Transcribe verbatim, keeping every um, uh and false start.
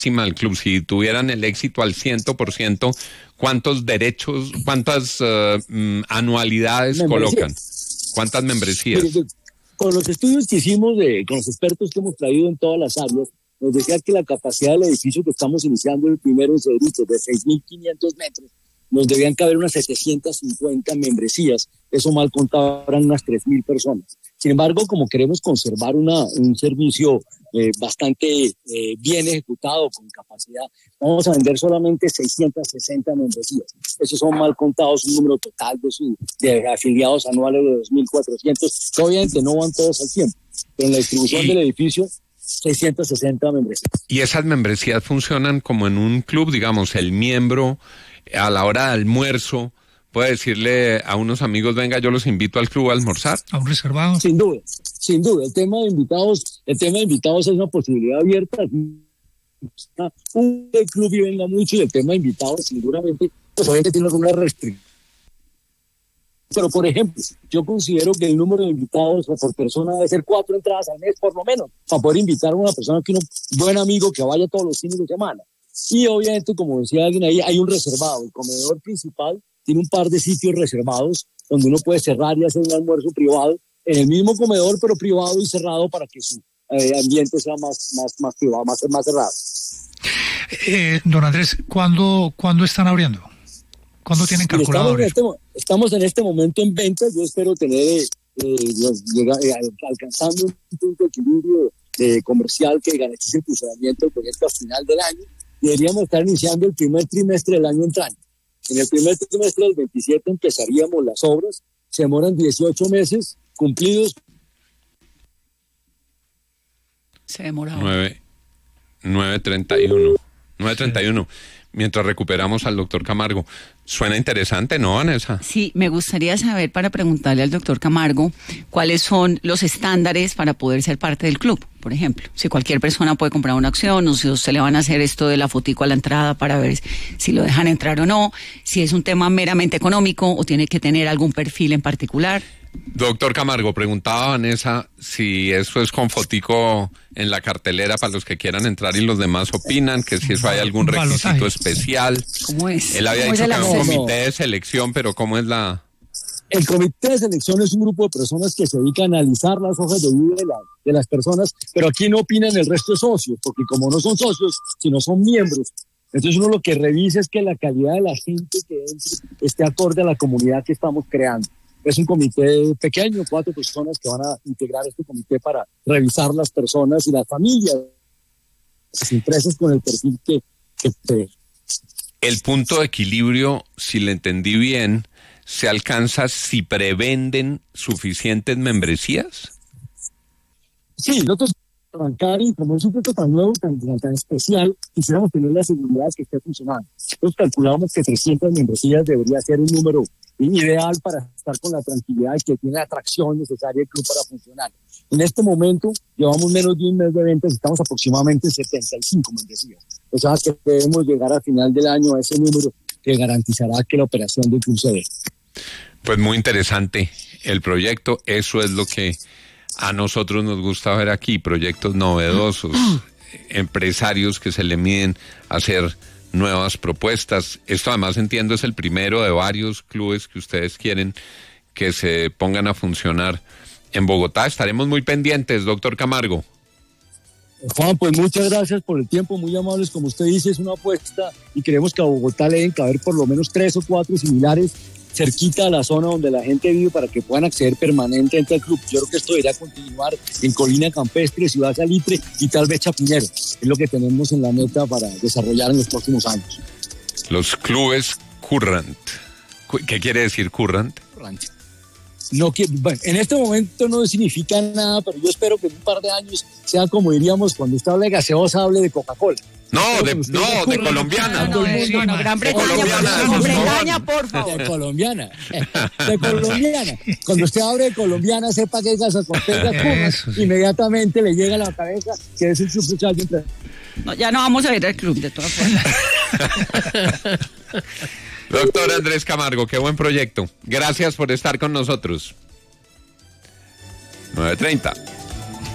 del club, si tuvieran el éxito al cien por ciento, ¿cuántos derechos, cuántas uh, um, anualidades membresías colocan? ¿Cuántas membresías? Mire, con los estudios que hicimos, de, con los expertos que hemos traído en todas las áreas, nos decía que la capacidad del edificio que estamos iniciando el primero en Cedritos, de seis mil quinientos metros, nos debían caber unas setecientas cincuenta membresías. Eso mal contado eran unas tres mil personas. Sin embargo, como queremos conservar una, un servicio eh, bastante eh, bien ejecutado, con capacidad, vamos a vender solamente seiscientas sesenta membresías. Esos son mal contados, un número total de, su, de afiliados anuales de dos mil cuatrocientos, que obviamente no van todos al tiempo, pero en la distribución y, del edificio, seiscientas sesenta membresías. ¿Y esas membresías funcionan como en un club? Digamos, el miembro a la hora de almuerzo puede decirle a unos amigos, venga, yo los invito al club a almorzar. ¿A un reservado? Sin duda, sin duda. El tema de invitados, el tema de invitados es una posibilidad abierta. Un club y venga mucho, y el tema de invitados, seguramente, pues obviamente tiene alguna restricción. Pero, por ejemplo, yo considero que el número de invitados por persona debe ser cuatro entradas al mes, por lo menos, para poder invitar a una persona, que un buen amigo que vaya todos los fines de semana. Y obviamente, como decía alguien ahí, hay un reservado. El comedor principal tiene un par de sitios reservados donde uno puede cerrar y hacer un almuerzo privado en el mismo comedor, pero privado y cerrado, para que su eh, ambiente sea más, más, más privado, más, más cerrado. Eh, don Andrés, ¿cuándo, ¿cuándo están abriendo? ¿Cuándo tienen calculado? Estamos en, este, estamos en este momento en venta. Yo espero tener, eh, llega, eh, alcanzando un punto de equilibrio eh, comercial que garantice el funcionamiento del proyecto al final del año. Deberíamos estar iniciando el primer trimestre del año entrante. En el primer trimestre del veintisiete empezaríamos las obras. Se demoran dieciocho meses cumplidos. Se demora. nueve treinta y uno. nueve treinta y uno. Mientras recuperamos al doctor Camargo. Suena interesante, ¿no, Vanessa? Sí, me gustaría saber, para preguntarle al doctor Camargo, cuáles son los estándares para poder ser parte del club, por ejemplo. Si cualquier persona puede comprar una acción, o si a usted le van a hacer esto de la fotico a la entrada para ver si lo dejan entrar o no, si es un tema meramente económico o tiene que tener algún perfil en particular. Doctor Camargo, preguntaba a Vanessa si eso es con fotico en la cartelera para los que quieran entrar y los demás opinan, que si eso hay algún requisito especial. ¿Cómo es? Él había dicho que era un comité de selección, pero ¿cómo es la...? El comité de selección es un grupo de personas que se dedican a analizar las hojas de vida de, la, de las personas, pero aquí no opinan el resto de socios, porque como no son socios, sino son miembros. Entonces uno lo que revisa es que la calidad de la gente que entre esté acorde a la comunidad que estamos creando. Es un comité pequeño, cuatro personas que van a integrar este comité para revisar las personas y las familias, las empresas con el perfil que, que te... El punto de equilibrio, si le entendí bien, ¿se alcanza si prevenden suficientes membresías? Sí, nosotros arrancar, y como es un proyecto tan nuevo, tan, tan especial, quisiéramos tener la seguridad de que esté funcionando. Nosotros calculamos que trescientas membresías debería ser un número ideal para estar con la tranquilidad y que tiene la atracción necesaria el club para funcionar. En este momento llevamos menos de un mes de ventas y estamos aproximadamente en setenta y cinco membresías. O sea que debemos llegar al final del año a ese número que garantizará que la operación del club se dé. Pues muy interesante el proyecto. Eso es lo que a nosotros nos gusta ver aquí, proyectos novedosos, empresarios que se le miden a hacer nuevas propuestas. Esto además, entiendo, es el primero de varios clubes que ustedes quieren que se pongan a funcionar en Bogotá. Estaremos muy pendientes, doctor Camargo. Juan, pues muchas gracias por el tiempo, muy amables. Como usted dice, es una apuesta y creemos que a Bogotá le deben caber por lo menos tres o cuatro similares cerquita a la zona donde la gente vive, para que puedan acceder permanentemente al club. Yo creo que esto debería continuar en Colina Campestre, Ciudad Salitre y tal vez Chapinero. Es lo que tenemos en la meta para desarrollar en los próximos años. Los clubes Current. ¿Qué quiere decir Current? No, que, bueno, en este momento no significa nada, pero yo espero que en un par de años sea como diríamos cuando usted habla de gaseosa, hable de Coca-Cola. No, de, no, de colombiana. No, no, no, no, Gran Bretaña, Gran Bretaña, por favor. De colombiana. De colombiana. Cuando usted abre de colombiana, sepa que es gasoconteca, inmediatamente le llega a la cabeza que es un subsuchayo. No, ya no vamos a ir al club, de todas formas. Doctor Andrés Camargo, qué buen proyecto. Gracias por estar con nosotros. nueve treinta.